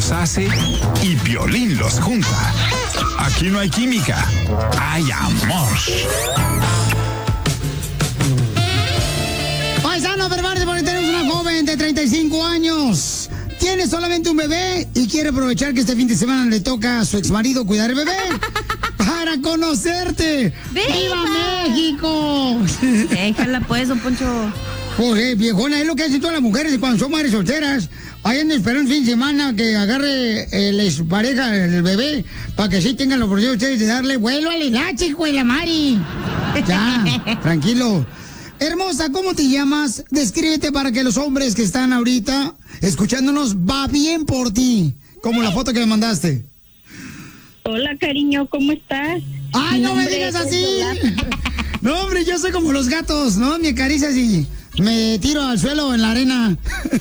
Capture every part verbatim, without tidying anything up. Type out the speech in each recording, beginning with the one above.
los hace y Piolín los junta. Aquí no hay química, hay amor. Paisano, prepárate porque tenemos una joven de treinta y cinco años. Tiene solamente un bebé y quiere aprovechar que este fin de semana le toca a su exmarido cuidar el bebé para conocerte. ¡Viva México! Déjala pues, don Poncho. Joder, viejona, es lo que hacen todas las mujeres cuando son madres solteras. Ahí andan esperando el fin de semana que agarre el pareja del bebé para que sí tengan la oportunidad ustedes de darle vuelo al hilache, hijo de la Mari. Ya, tranquilo. Hermosa, ¿cómo te llamas? Descríbete para que los hombres que están ahorita escuchándonos va bien por ti. Como la foto que me mandaste. Hola, cariño, ¿cómo estás? ¡Ay, no me digas así! No, hombre, yo soy como los gatos, ¿no? Me acaricias y me tiro al suelo en la arena.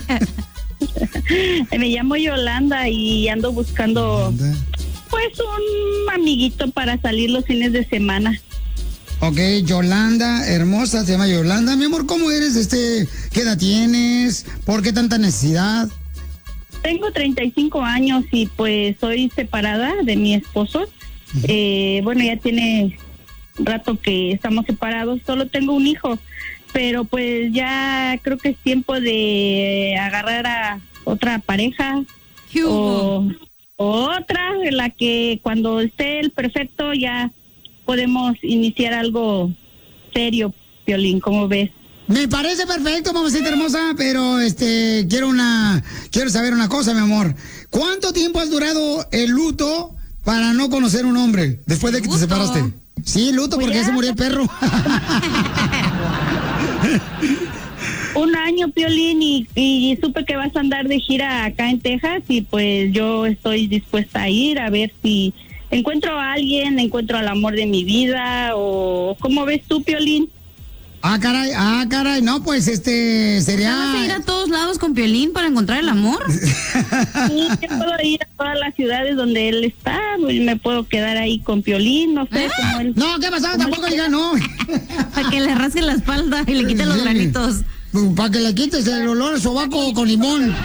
Me llamo Yolanda y ando buscando, pues, un amiguito para salir los fines de semana. Ok, Yolanda, hermosa, se llama Yolanda. Mi amor, ¿cómo eres? Este, ¿qué edad tienes? ¿Por qué tanta necesidad? Tengo treinta y cinco años y pues soy separada de mi esposo. Uh-huh. Eh, bueno, ya tiene rato que estamos separados, solo tengo un hijo, pero pues ya creo que es tiempo de agarrar a otra pareja o, o otra, en la que cuando esté el perfecto ya podemos iniciar algo serio, Piolín, ¿cómo ves? Me parece perfecto, mamacita hermosa, pero este quiero una quiero saber una cosa, mi amor. ¿Cuánto tiempo has durado el luto para no conocer un hombre después de que ¿Luto? te separaste? Sí, luto porque ya se murió el perro. Un año, Piolín, y, y supe que vas a andar de gira acá en Texas y pues yo estoy dispuesta a ir a ver si encuentro a alguien, encuentro al amor de mi vida o ¿cómo ves tú, Piolín? Ah, caray, ah, caray, no, pues este sería... ¿Vas a ir a todos lados con Piolín para encontrar el amor? Sí, yo puedo ir a todas las ciudades donde él está, pues me puedo quedar ahí con Piolín, no sé, como él... No, ¿qué pasó? Tampoco diga no. Para que le rasque la espalda y le quite los granitos. Para que le quites el olor a sobaco con limón.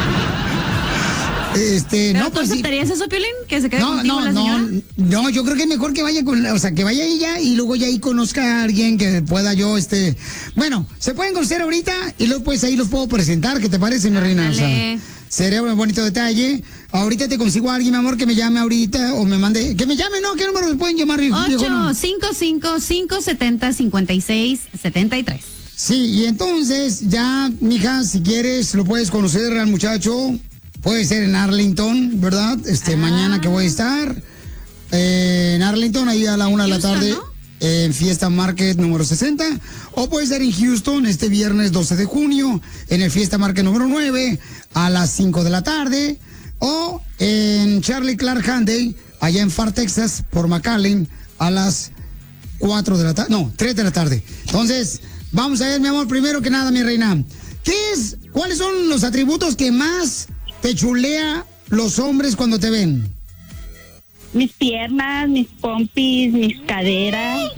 Este, ¿Pero no, tú pues sí. aceptarías eso, Piolín? ¿Que se quede No, contigo no, la señora? no, no, yo creo que es mejor que vaya con, o sea, que vaya ella y luego ya ahí conozca a alguien que pueda yo, este, bueno, se pueden conocer ahorita y luego pues ahí los puedo presentar, ¿qué te parece, mi reina? O sea, sería un bonito detalle. Ahorita te consigo a alguien, mi amor, que me llame ahorita o me mande, que me llame, ¿no? ¿Qué número me pueden llamar? ocho cinco cinco, cinco siete cero, cinco seis siete tres. Sí, y entonces ya, mija, si quieres, lo puedes conocer al muchacho. Puede ser en Arlington, ¿verdad? Este, ah. Mañana que voy a estar eh, en Arlington, ahí a la una de la tarde, ¿no? En Fiesta Market número sesenta. O puede ser en Houston este viernes doce de junio, en el Fiesta Market número nueve, a las cinco de la tarde. O en Charlie Clark Hyundai, allá en Far Texas, por McAllen, a las cuatro de la tarde. No, tres de la tarde. Entonces, vamos a ver, mi amor, primero que nada, mi reina. ¿Qué es? ¿Cuáles son los atributos que más te chulea los hombres cuando te ven? Mis piernas, mis pompis, mis caderas.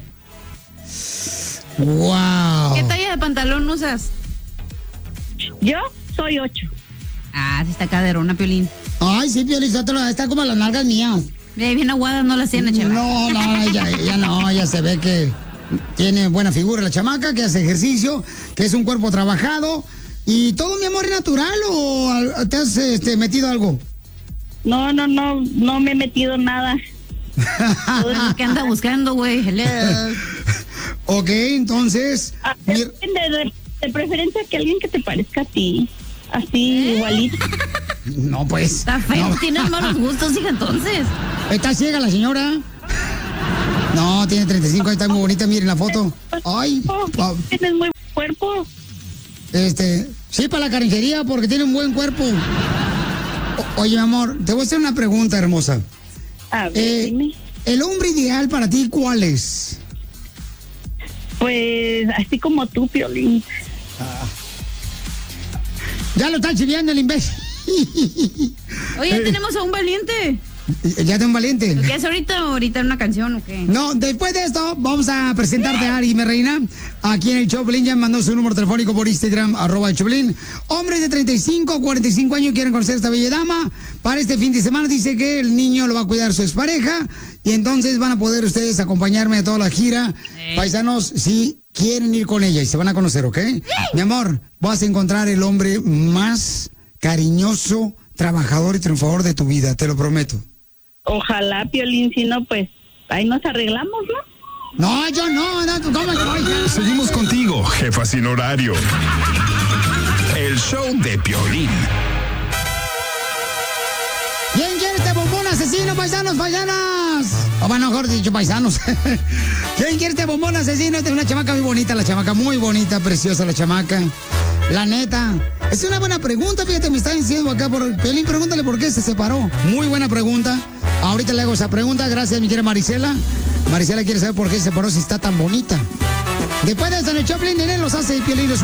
Wow. ¿Qué talla de pantalón usas? Yo soy ocho. Ah, sí está caderona, Piolín. Ay, sí, Piolín, está como las nalgas mías. Bien aguadas no las tiene, chaval. No, no, ella, ella no, ella se ve que tiene buena figura la chamaca, que hace ejercicio, que es un cuerpo trabajado. ¿Y todo, mi amor, es natural o te has este, metido algo? No, no, no, no me he metido nada. Todo lo que anda buscando, güey. Hello. Ok, entonces... Ah, mi... de, de, de preferencia que alguien que te parezca a ti. Así, ¿eh? Igualito. No, pues... Está feo, no. Tienes malos gustos, hija, entonces. ¿Está ciega la señora? No, tiene treinta y cinco años, está muy bonita, miren la foto. Ay. Oh, tienes muy buen cuerpo. Este, sí, para la carnicería, porque tiene un buen cuerpo. O, oye, mi amor, te voy a hacer una pregunta, hermosa. A ver, eh, dime. ¿El hombre ideal para ti cuál es? Pues, así como tú, Piolín. Ah. Ya lo está chiviando el imbécil. Oye, tenemos a un valiente. Ya tengo un valiente. ¿Qué es ahorita ahorita una canción o qué? No, después de esto, vamos a presentarte a Ari, mi reina. Aquí en el Choplin ya mandó su número telefónico por Instagram, arroba el Choplin. Hombres de treinta y cinco, cuarenta y cinco años quieren conocer a esta bella dama. Para este fin de semana dice que el niño lo va a cuidar su expareja. Y entonces van a poder ustedes acompañarme a toda la gira. Eh. Paisanos, si quieren ir con ella y se van a conocer, ¿ok? ¡Eh! Mi amor, vas a encontrar el hombre más cariñoso, trabajador y triunfador de tu vida, te lo prometo. Ojalá, Piolín, si no, pues ahí nos arreglamos, ¿no? No, yo no, no, ¿cómo que voy? Seguimos contigo, jefa sin horario. El show de Piolín. ¿Quién quiere este bombón asesino, paisanos, paisanas? O bueno, mejor dicho, paisanos. ¿Quién quiere este bombón asesino? Esta es una chamaca muy bonita, la chamaca muy bonita, preciosa la chamaca. La neta, es una buena pregunta, fíjate, me está diciendo acá por Piolín, pregúntale por qué se separó. Muy buena pregunta. Ahorita le hago esa pregunta, gracias, mi querida Marisela. Marisela quiere saber por qué se separó si está tan bonita. Después de eso, en el Choplin, Nene los hace Piolín.